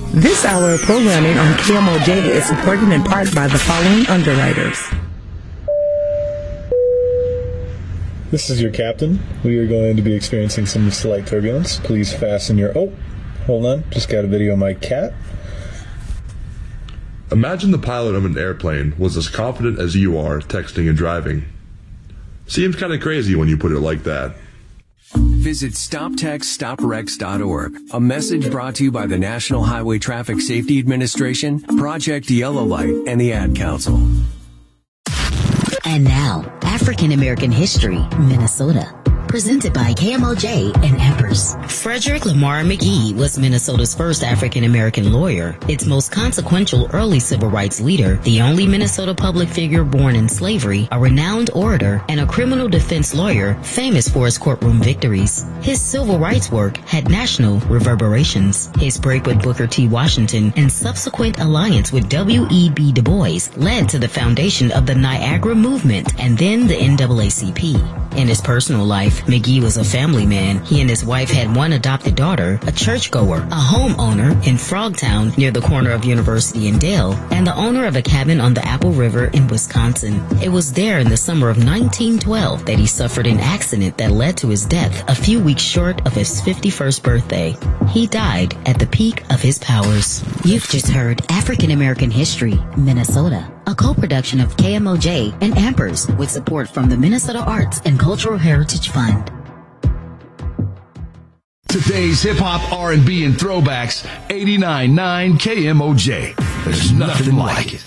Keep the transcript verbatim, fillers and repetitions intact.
This hour of programming on K M O J is supported in part by the following underwriters. This is your captain. We are going to be experiencing some slight turbulence. Please fasten your... Oh, hold on. Just got a video of my cat. Imagine the pilot of an airplane was as confident as you are texting and driving. Seems kind of crazy when you put it like that. Visit stop text stop wrecks dot org. A message brought to you by the National Highway Traffic Safety Administration, Project Yellow Light, and the Ad Council. And now, African American History, Minnesota. Presented by K M O J and Empress. Frederick Lamar McGee was Minnesota's first African-American lawyer, its most consequential early civil rights leader, the only Minnesota public figure born in slavery, a renowned orator, and a criminal defense lawyer famous for his courtroom victories. His civil rights work had national reverberations. His break with Booker T. Washington and subsequent alliance with W E B Du Bois led to the foundation of the Niagara Movement and then the N double A C P. In his personal life, McGee was a family man. He and his wife had one adopted daughter, a churchgoer, a homeowner in Frogtown near the corner of University and Dale, and the owner of a cabin on the Apple River in Wisconsin. It was there in the summer of nineteen twelve that he suffered an accident that led to his death a few weeks short of his fifty-first birthday. He died at the peak of his powers. You've just heard African American History, Minnesota, a co-production of K M O J and Ampers with support from the Minnesota Arts and Cultural Heritage Fund. Today's hip-hop, R and B, and throwbacks, eighty-nine point nine K M O J. There's nothing like it.